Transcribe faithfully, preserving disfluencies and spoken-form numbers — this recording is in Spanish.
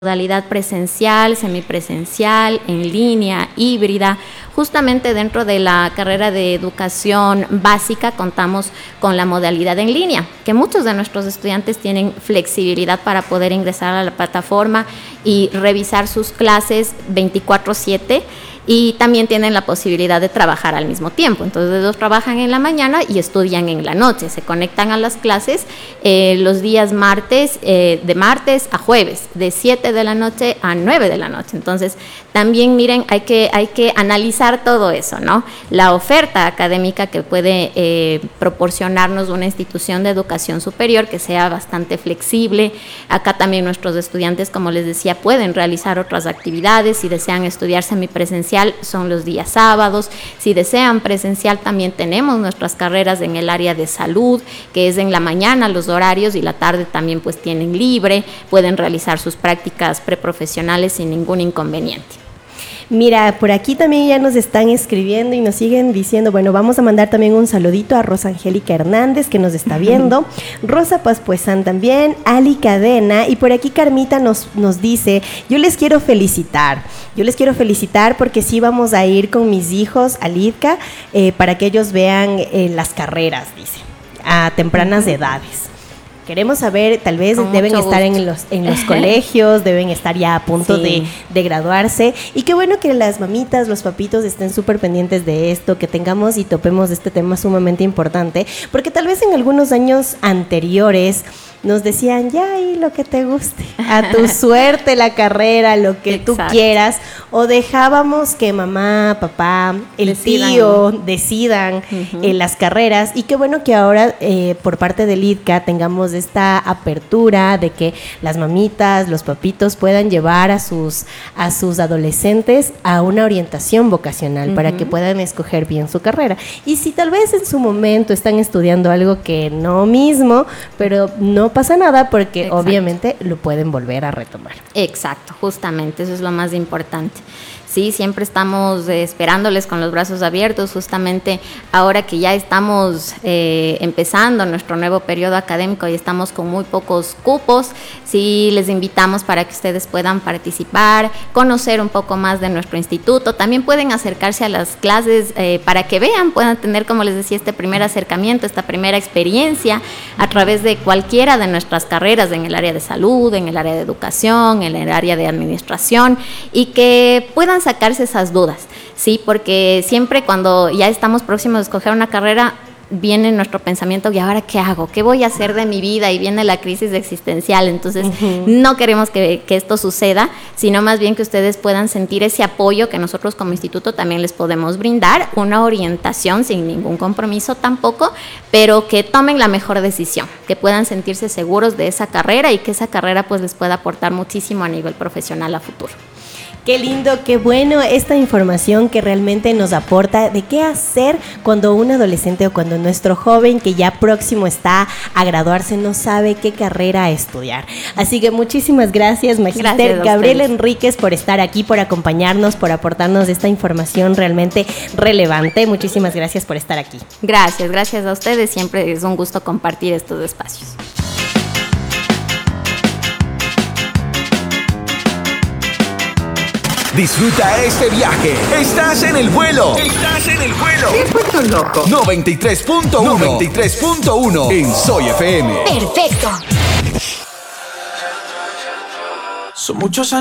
modalidad presencial, semipresencial, en línea, híbrida. Justamente dentro de la carrera de educación básica contamos con la modalidad en línea, que muchos de nuestros estudiantes tienen flexibilidad para poder ingresar a la plataforma y revisar sus clases veinticuatro siete. Y también tienen la posibilidad de trabajar al mismo tiempo. Entonces, ellos trabajan en la mañana y estudian en la noche. Se conectan a las clases eh, los días martes, eh, de martes a jueves, de siete de la noche a nueve de la noche. Entonces, también miren, hay que, hay que analizar todo eso, ¿no? La oferta académica que puede eh, proporcionarnos una institución de educación superior que sea bastante flexible. Acá también nuestros estudiantes, como les decía, pueden realizar otras actividades. Si desean estudiar semipresencial, son los días sábados. Si desean presencial, también tenemos nuestras carreras en el área de salud, que es en la mañana los horarios, y la tarde también pues tienen libre, pueden realizar sus prácticas preprofesionales sin ningún inconveniente. Mira, por aquí también ya nos están escribiendo y nos siguen diciendo, bueno, vamos a mandar también un saludito a Rosa Angélica Hernández, que nos está viendo, Rosa Paspuesan también, Ali Cadena, y por aquí Carmita nos, nos dice, yo les quiero felicitar, yo les quiero felicitar porque sí vamos a ir con mis hijos al I D C A eh, para que ellos vean eh, las carreras, dice, a tempranas uh-huh. edades. Queremos saber, tal vez Con deben estar en los, en los colegios, deben estar ya a punto sí. de, de graduarse. Y qué bueno que las mamitas, los papitos estén súper pendientes de esto, que tengamos y topemos este tema sumamente importante, porque tal vez en algunos años anteriores nos decían, ya ahí lo que te guste, a tu suerte la carrera, lo que Exacto. tú quieras, o dejábamos que mamá, papá, el decidan. tío decidan uh-huh. eh, las carreras, y qué bueno que ahora eh, por parte del I D C A tengamos esta apertura de que las mamitas, los papitos puedan llevar a sus, a sus adolescentes a una orientación vocacional uh-huh. para que puedan escoger bien su carrera. Y si tal vez en su momento están estudiando algo que no mismo, pero no pasa nada porque Exacto. obviamente lo pueden volver a retomar. Exacto, justamente, eso es lo más importante. Sí, siempre estamos eh, esperándoles con los brazos abiertos, justamente ahora que ya estamos eh, empezando nuestro nuevo periodo académico y estamos con muy pocos cupos. Sí, les invitamos para que ustedes puedan participar, conocer un poco más de nuestro instituto. También pueden acercarse a las clases eh, para que vean, puedan tener, como les decía, este primer acercamiento, esta primera experiencia a través de cualquiera de nuestras carreras en el área de salud, en el área de educación, en el área de administración, y que puedan sacarse esas dudas, ¿sí? Porque siempre cuando ya estamos próximos a escoger una carrera, viene nuestro pensamiento, ¿y ahora qué hago? ¿Qué voy a hacer de mi vida? Y viene la crisis existencial. Entonces, uh-huh. no queremos que, que esto suceda, sino más bien que ustedes puedan sentir ese apoyo que nosotros como instituto también les podemos brindar, una orientación sin ningún compromiso tampoco, pero que tomen la mejor decisión, que puedan sentirse seguros de esa carrera y que esa carrera pues les pueda aportar muchísimo a nivel profesional a futuro. Qué lindo, qué bueno esta información que realmente nos aporta de qué hacer cuando un adolescente o cuando nuestro joven que ya próximo está a graduarse no sabe qué carrera estudiar. Así que muchísimas gracias, Magíster Gabriela Enríquez, por estar aquí, por acompañarnos, por aportarnos esta información realmente relevante. Muchísimas gracias por estar aquí. Gracias, gracias a ustedes. Siempre es un gusto compartir estos espacios. Disfruta este viaje. Estás en el vuelo. Estás en el vuelo. ¿Qué puesto loco? noventa y tres punto uno. noventa y tres punto uno en Soy F M. Perfecto. Son muchos años.